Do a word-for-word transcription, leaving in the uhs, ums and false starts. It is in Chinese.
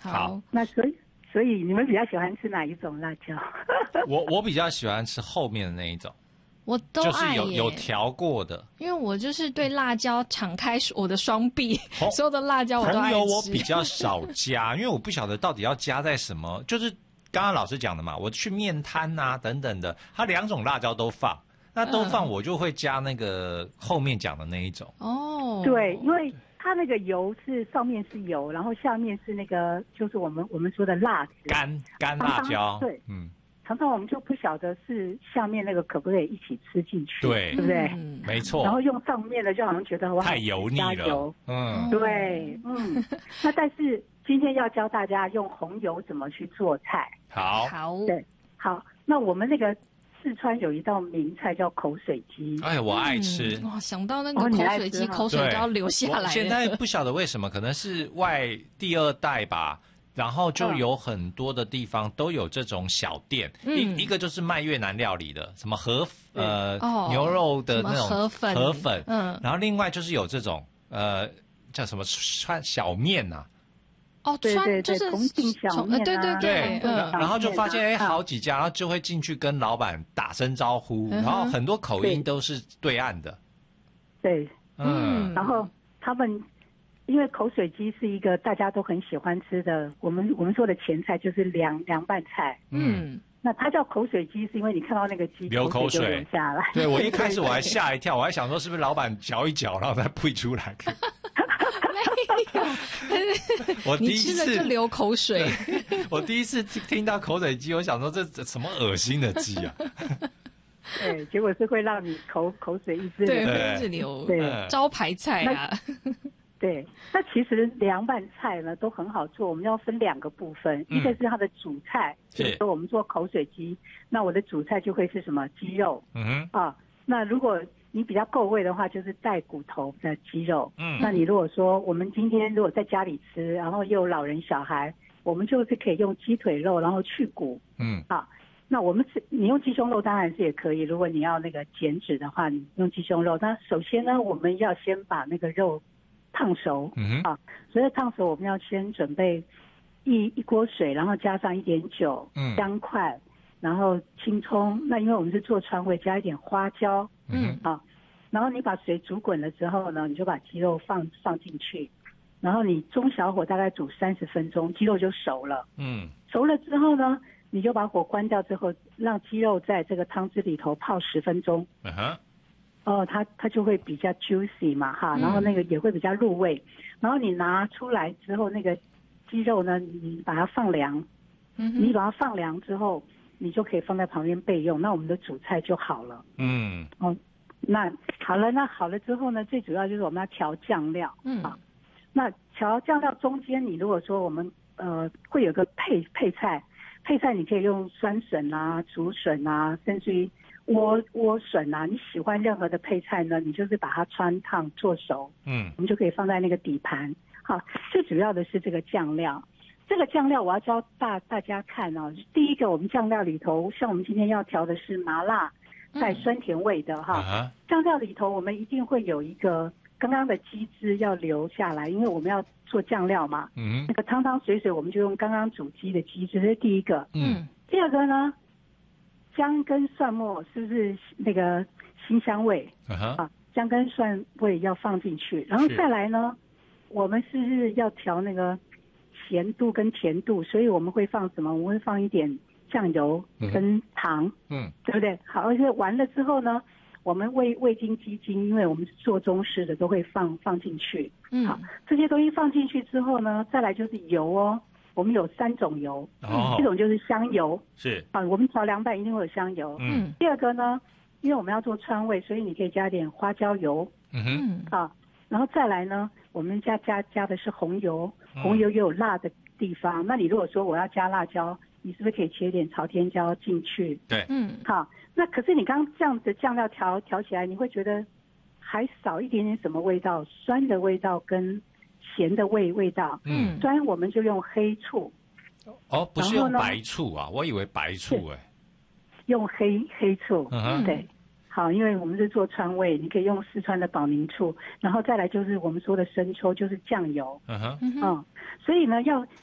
好， 那所以所以你们比较喜欢吃哪一种辣椒？ 我我比较喜欢吃后面的那一种。 我都爱耶， 就是有有调过的， 因为我就是对辣椒敞开我的双臂，所有的辣椒我都爱吃。 红油我比较少加，因为我不晓得到底要加在什么。就是刚刚老师讲的嘛，我去面摊啊等等的，它两种辣椒都放，那都放我就会加那个后面讲的那一种。 哦， 对，因为它那个油是上面是油，然后下面是那个就是我们我们说的辣子干干辣椒， 对， 嗯。 常常我们就不晓得是下面那个可不可以一起吃进去， 对， 对不对？ 嗯， 没错。 然后用上面的就好像觉得哇太油腻了， 嗯，对，嗯。那但是今天要教大家用红油怎么去做菜。 好， 好， 对，好。那我们那个四川有一道名菜叫口水鸡， 哎，我爱吃。 嗯、哇，想到那个口水鸡，哦、口水都要流下来。 现在不晓得为什么，可能是外第二代吧。然后就有很多的地方都有这种小店，嗯、一一个就是卖越南料理的，什么河呃、哦、牛肉的那种河粉， 河粉， 嗯， 然后另外就是有这种呃叫什么川小面呐、 啊，哦，川就是重庆小面、啊， 对对对， 嗯，然后就发现哎好几家，然后就会进去跟老板打声招呼，嗯、然后很多口音都是对岸的， 对， 嗯， 然后他们。因为口水鸡是一个大家都很喜欢吃的，我们我们说的前菜就是凉凉拌菜。 嗯， 那它叫口水鸡，是因为你看到那个鸡流口水流下来。 对，我一开始我还吓一跳，我还想说是不是老板嚼一嚼，然后再配出来。 没有， 我第一次你吃了就流口水。 我第一次听到口水鸡，我想说这什么恶心的鸡啊！ 对，结果是会让你口口水一直流，对，一直流。 对， 招牌菜啊。 对，那其实凉拌菜呢都很好做，我们要分两个部分，嗯、一个是它的主菜，比如说我们做口水鸡，那我的主菜就会是什么鸡肉， 嗯啊，那如果你比较够味的话，就是带骨头的鸡肉， 嗯， 那你如果说我们今天如果在家里吃，然后又有老人小孩，我们就是可以用鸡腿肉，然后去骨， 嗯， 啊。那我们是，你用鸡胸肉当然是也可以。如果你要那个减脂的话，你用鸡胸肉。那首先呢，我们要先把那个肉烫熟， 嗯啊，所以烫熟我们要先准备一一锅水，然后加上一点酒、 嗯、 姜块，然后青葱。那因为我们是做川味，加一点花椒， 嗯， 啊，然后你把水煮滚了之后呢，你就把鸡肉放放进去，然后你中小火大概煮三十分钟，鸡肉就熟了。 嗯， 熟了之后呢，你就把火关掉之后，让鸡肉在这个汤汁里头泡十分钟。 嗯哼。 哦，它它就会比较 juicy 嘛，哈，然后那个也会比较入味。嗯、然后你拿出来之后，那个鸡肉呢，你把它放凉， 嗯， 你把它放凉之后，你就可以放在旁边备用。那我们的主菜就好了。 嗯， 哦，那好了，那好了之后呢，最主要就是我们要调酱料。 嗯， 啊，那调酱料中间，你如果说我们呃会有个配配菜，配菜你可以用酸笋啊、竹笋啊，甚至于莴莴笋啊，你喜欢任何的配菜呢，你就是把它穿烫做熟， 嗯， 我们就可以放在那个底盘。好，最主要的是这个酱料。这个酱料我要教大大家看哦。第一个，我们酱料里头，像我们今天要调的是麻辣带酸甜味的哈。 嗯、 酱料里头我们一定会有一个刚刚的鸡汁要留下来，因为我们要做酱料嘛。 嗯， 那个汤汤水水，我们就用刚刚煮鸡的鸡汁，这是第一个。 嗯， 第二个呢？姜跟蒜末是不是那个辛香味？ uh-huh. 啊，姜跟蒜味要放进去，然后再来呢，我们是不是要调那个咸度跟甜度？所以我们会放什么？我们会放一点酱油跟糖， 嗯， 对不对？好，而且完了之后呢，我们味味精、鸡精，因为我们是做中式的，都会放放进去。 嗯， 好，这些东西放进去之后呢，再来就是油哦。我们有三种油， 哦， 一种就是香油， 是啊，我们调凉拌一定会有香油。 嗯， 第二个呢，因为我们要做川味，所以你可以加点花椒油。 嗯哼， 啊，然后再来呢，我们加加加的是红油，红油也有辣的地方。嗯、那你如果说我要加辣椒，你是不是可以切点朝天椒进去？ 对， 嗯， 好，那可是你刚刚这样的酱料调调起来，你会觉得还少一点点什么味道？酸的味道跟咸的味味道， 嗯， 酸我们就用黑醋， 哦，不是用白醋啊，我以为白醋哎、欸， 用黑黑醋， 嗯， 对，好，因为我们是做川味，你可以用四川的保宁醋，然后再来就是我们说的生抽，就是酱油， 嗯哼， 嗯，所以呢，要